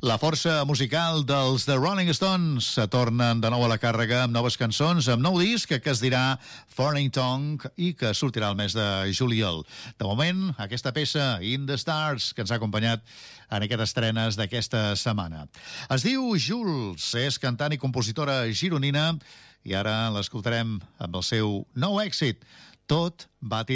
La força musical dels The Rolling Stones se tornen de nou a la càrrega amb noves cançons, amb nou disc que es dirà Foreign Tongue i que sortirà el mes de juliol. De moment, aquesta peça, In the Stars, que ens ha acompanyat en aquestes estrenes d'aquesta setmana. Es diu Jules, és cantant i compositora gironina i ara l'escoltarem amb el seu nou èxit, Tot va